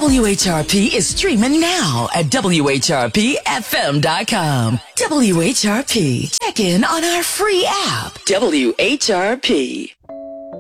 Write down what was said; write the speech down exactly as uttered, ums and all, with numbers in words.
W H R P is streaming now at W H R P F M dot com. W H R P. Check in on our free app. W H R P.